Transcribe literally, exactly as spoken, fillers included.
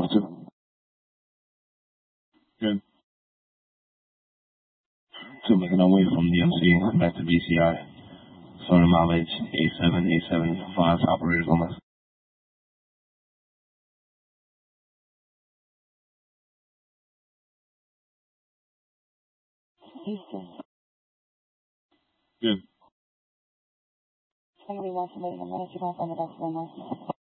two. Good. So making our way from the M C back to B C I. Solar mileage eight seven eight seven five. Operator Gomez. Houston. Good. Somebody wants somebody in a minute. You don't find the best one.